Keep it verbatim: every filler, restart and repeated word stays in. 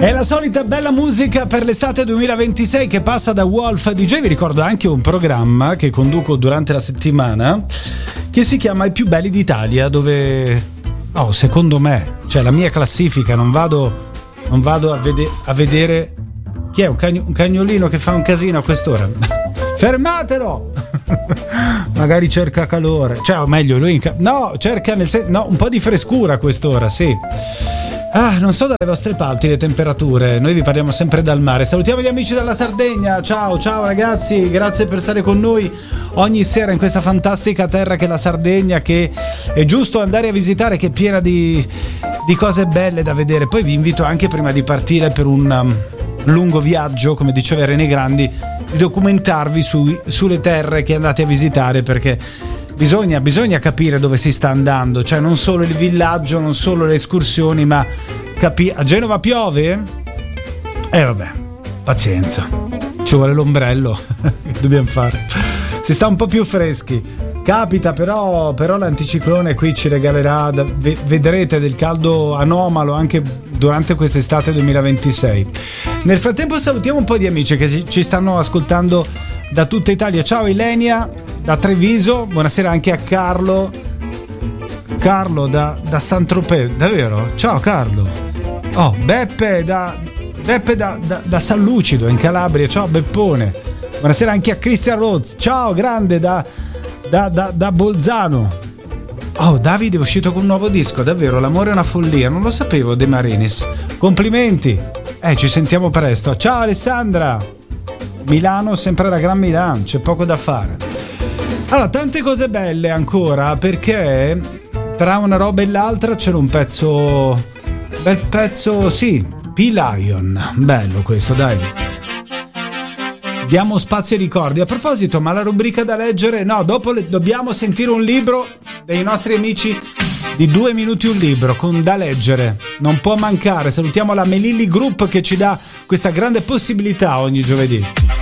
È la solita bella musica per l'estate duemilaventisei che passa da Wolf D J. Vi ricordo anche un programma che conduco durante la settimana che si chiama I più belli d'Italia, dove oh, secondo me, cioè la mia classifica, non vado non vado a, vede- a vedere chi è un, cagno- un cagnolino che fa un casino a quest'ora. Fermatelo! Magari cerca calore, cioè o meglio lui in ca- no, cerca nel sen- no, un po' di frescura a quest'ora, sì. Ah, non so dalle vostre parti le temperature, noi vi parliamo sempre dal mare. Salutiamo gli amici dalla Sardegna, ciao ciao ragazzi, grazie per stare con noi ogni sera in questa fantastica terra che è la Sardegna, che è giusto andare a visitare, che è piena di, di cose belle da vedere. Poi vi invito anche, prima di partire per un um, lungo viaggio, come diceva René Grandi, di documentarvi su, sulle terre che andate a visitare, perché Bisogna, bisogna capire dove si sta andando, cioè non solo il villaggio, non solo le escursioni, ma capire. A Genova piove? Eh vabbè, pazienza, ci vuole l'ombrello. Che dobbiamo fare? Si sta un po' più freschi. Capita, però, però l'anticiclone qui ci regalerà, vedrete, del caldo anomalo anche durante quest'estate duemilaventisei. Nel frattempo salutiamo un po' di amici che ci stanno ascoltando da tutta Italia. Ciao Ilenia da Treviso, buonasera anche a Carlo Carlo da, da Saint-Tropez, davvero? Ciao Carlo. Oh, Beppe da Beppe da, da, da San Lucido in Calabria, ciao Beppone. Buonasera anche a Christian Rhodes, ciao grande da, da, da, da Bolzano. Oh, Davide è uscito con un nuovo disco, davvero, l'amore è una follia, non lo sapevo, De Marinis. Complimenti, eh, ci sentiamo presto. Ciao Alessandra, Milano, sempre la Gran Milano, c'è poco da fare. Allora, tante cose belle ancora, perché tra una roba e l'altra c'era un pezzo, bel pezzo, sì, P-Lion, bello questo, dai. Diamo spazio ai ricordi. A proposito, ma la rubrica da leggere, no, dopo le, dobbiamo sentire un libro dei nostri amici di Due Minuti un Libro, con da leggere, non può mancare. Salutiamo la Melilli Group che ci dà questa grande possibilità ogni giovedì.